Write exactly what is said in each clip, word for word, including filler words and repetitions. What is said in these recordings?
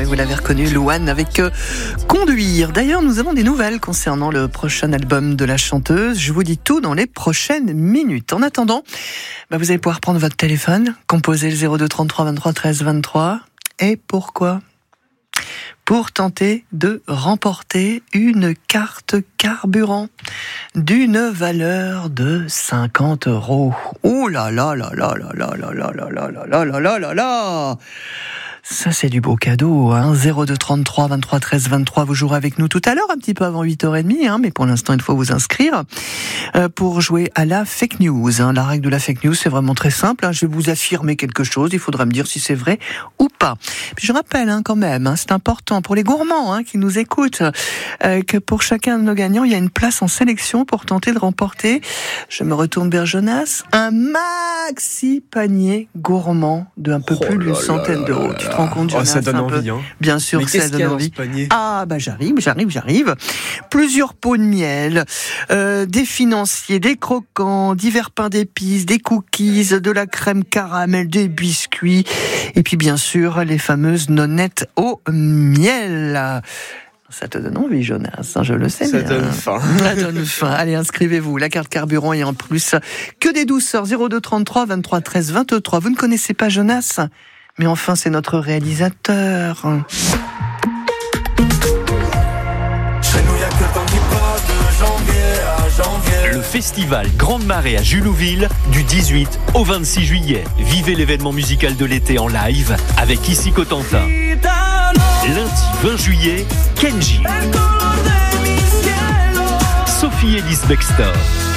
vous l'avez reconnu, Louane avec euh, Conduire. D'ailleurs, nous avons des nouvelles concernant le prochain album de la chanteuse. Je vous dis tout dans les prochaines minutes. En attendant, bah, vous allez pouvoir prendre votre téléphone, composer le zéro deux trente-trois vingt-trois treize vingt-trois. Et pourquoi ? Pour tenter de remporter une carte carburant d'une valeur de cinquante euros. Oh là là là là là là là là là là là là là là là. Ça, c'est du beau cadeau, hein. zéro deux trente-trois vingt-trois treize vingt-trois. Vous jouerez avec nous tout à l'heure, un petit peu avant huit heures trente, hein, mais pour l'instant, il faut vous inscrire euh, pour jouer à la fake news. Hein. La règle de la fake news, c'est vraiment très simple. Hein. Je vais vous affirmer quelque chose, il faudra me dire si c'est vrai ou pas. Puis je rappelle hein, quand même, hein, c'est important pour les gourmands hein, qui nous écoutent, euh, que pour chacun de nos gagnants, il y a une place en sélection pour tenter de remporter, je me retourne vers Jonas, un maxi panier gourmand de un peu oh plus d'une là centaine là d'euros. là Tu là. te rends compte, Jonas, oh, ça donne un peu envie, hein. Bien sûr, mais ça donne envie. Ah, bah j'arrive, j'arrive, j'arrive. Plusieurs pots de miel, euh, des financiers, des croquants, divers pains d'épices, des cookies, de la crème caramel, des biscuits, et puis bien sûr les fameuses nonnettes au miel. Ça te donne envie, Jonas, hein, je le sais ça bien. Ça donne faim. Ça donne faim. Allez, inscrivez-vous. La carte carburant et en plus, que des douceurs. zéro deux trente-trois vingt-trois treize vingt-trois. Vous ne connaissez pas Jonas ? Mais enfin, c'est notre réalisateur. Le festival Grande Marée à Julouville du dix-huit au vingt-six juillet. Vivez l'événement musical de l'été en live avec Ici Cotentin. Lundi vingt juillet, Kenji. Sophie Ellis Bextor.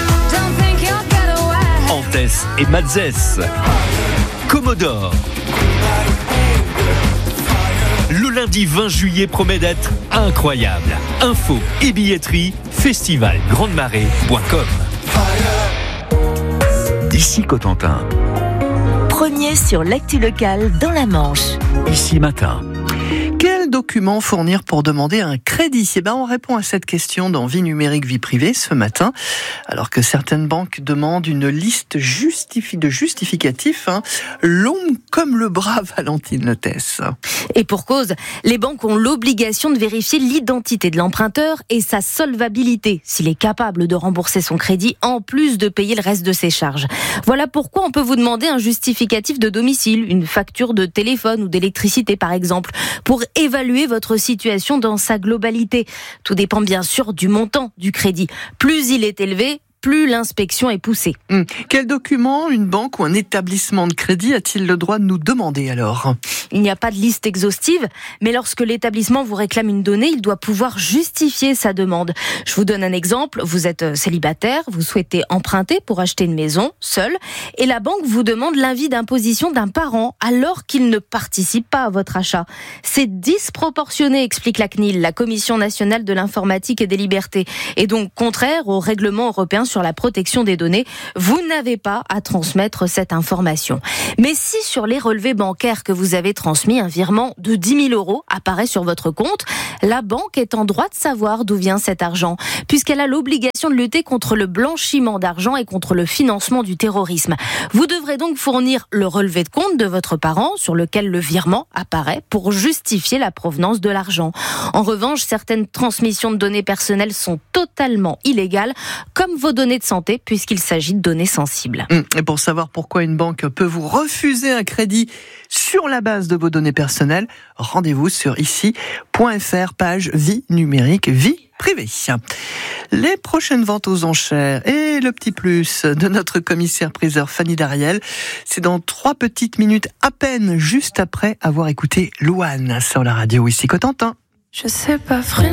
Antès et Matzès. Commodore. Le lundi vingt juillet promet d'être incroyable. Info et billetterie, festival grande marée point com. Ici Cotentin. Premier sur l'actu locale dans la Manche. Ici Matin. Quel document fournir pour demander un crédit ? Eh ben, on répond à cette question dans Vie numérique, vie privée ce matin, alors que certaines banques demandent une liste justifi- de justificatifs, hein, longue comme le bras, Valentine Lotès. Et pour cause, les banques ont l'obligation de vérifier l'identité de l'emprunteur et sa solvabilité, s'il est capable de rembourser son crédit, en plus de payer le reste de ses charges. Voilà pourquoi on peut vous demander un justificatif de domicile, une facture de téléphone ou d'électricité par exemple, pour évaluer votre situation dans sa globalité. Tout dépend bien sûr du montant du crédit. Plus il est élevé, plus l'inspection est poussée. Hum. Quel document une banque ou un établissement de crédit a-t-il le droit de nous demander alors ? Il n'y a pas de liste exhaustive, mais lorsque l'établissement vous réclame une donnée, il doit pouvoir justifier sa demande. Je vous donne un exemple. Vous êtes célibataire, vous souhaitez emprunter pour acheter une maison, seul, et la banque vous demande l'avis d'imposition d'un parent alors qu'il ne participe pas à votre achat. C'est disproportionné, explique la C N I L, la Commission nationale de l'informatique et des libertés, et donc contraire au règlement européen sur la protection des données. Vous n'avez pas à transmettre cette information. Mais si sur les relevés bancaires que vous avez transmis, un virement de dix mille euros apparaît sur votre compte, la banque est en droit de savoir d'où vient cet argent, puisqu'elle a l'obligation de lutter contre le blanchiment d'argent et contre le financement du terrorisme. Vous devrez donc fournir le relevé de compte de votre parent sur lequel le virement apparaît pour justifier la provenance de l'argent. En revanche, certaines transmissions de données personnelles sont totalement illégales, comme vos données de santé, puisqu'il s'agit de données sensibles. Et pour savoir pourquoi une banque peut vous refuser un crédit sur la base de vos données personnelles, rendez-vous sur ici point f r, page vie numérique, vie privée. Les prochaines ventes aux enchères et le petit plus de notre commissaire-priseur Fanny Dariel, c'est dans trois petites minutes à peine, juste après avoir écouté Louane sur la radio Ici Cotentin. Je sais pas vraiment.